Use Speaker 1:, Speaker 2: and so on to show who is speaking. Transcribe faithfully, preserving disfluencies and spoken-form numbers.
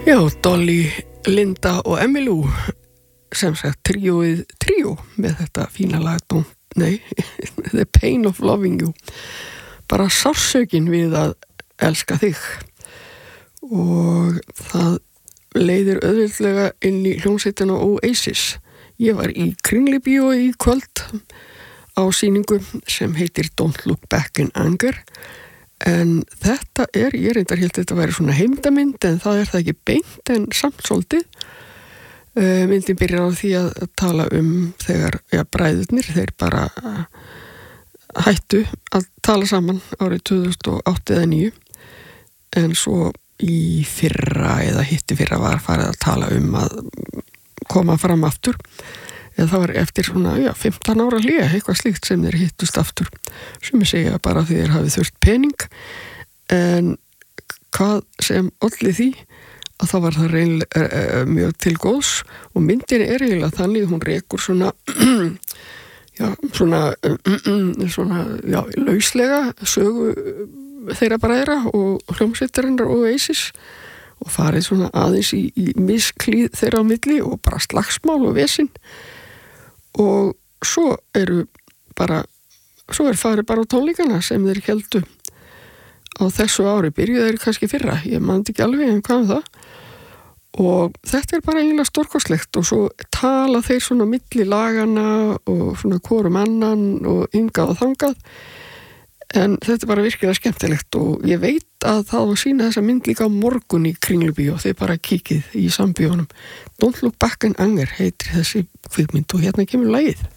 Speaker 1: Já, Dolly, Linda og Emmylou sem sagt tríóið tríó með þetta fína lag Don't, nei, The Pain of Loving You, bara sársökin við að elska þig. Og það leiðir auðveldlega inn í hljómsveitina Oasis. Ég var í Kringlubíói í kvöld á sýningu sem heitir Don't Look Back in Anger. En þetta er, ég reyndar hélt þetta væri svona heimildamynd, en það er það ekki beint, en samt svolítið. Uh, myndin byrjar á því að, að tala um þegar, já, bræðurnir, þeir bara uh, hættu að tala saman árið tvö þúsund og átta eða níu, en svo í fyrra eða hitti fyrra var farið að tala um að koma fram aftur. Eða það var eftir svona, já, fimmtán ára hlé, eitthvað slíkt sem þeir hittust aftur. Sem ég segja bara því þeir hafið þurft pening. En hvað sem olli því, að það var það reynilega uh, mjög til góðs. Og myndin er eiginlega þannig, hún rekur svona, já, svona, uh, svona, já, lauslega sögu þeirra bræðra og hljómsveitarinnar og Oasis. Og farið svona aðeins í, í misklíð þeirra á milli og bara slagsmál og vesinn. Og svo eru bara, svo er farið bara á tónleikana sem þeir héldu á þessu ári, byrjuðu þeir kannski fyrra, ég man ekki alveg en hvað um það. Og þetta er bara eiginlega stórkostlegt og svo tala þeir svona milli lagana og svona hvorum annan og hingað og þangað. En þetta er bara virkilega skemmtilegt og ég veit að það var sína þessa mynd líka á morgun í Kringlubíó, þeir bara kíkið í sambíónum. Don't Look Back in Anger heitir þessi kvikmynd og hérna kemur lagið.